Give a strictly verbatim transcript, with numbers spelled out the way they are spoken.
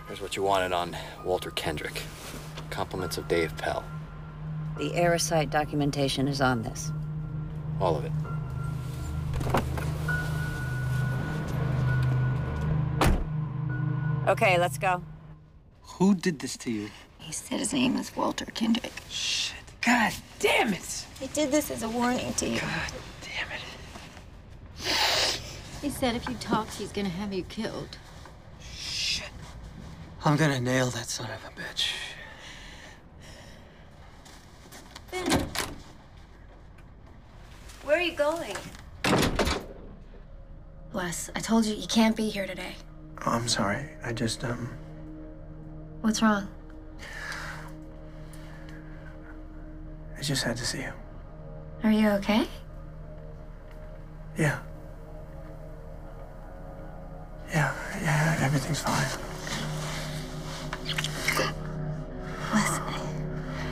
Here's what you wanted on Walter Kendrick. Compliments of Dave Pell. The Aerosite documentation is on this. All of it. Okay, let's go. Who did this to you? He said his name was Walter Kendrick. Shit. God damn it! He did this as a warning to you. God damn it. He said if you talked, he's gonna have you killed. Shit. I'm gonna nail that son of a bitch. Ben, where are you going? Wes, I told you you can't be here today. Oh, I'm sorry. I just, um... What's wrong? I just had to see you. Are you okay? Yeah. Yeah, yeah, everything's fine.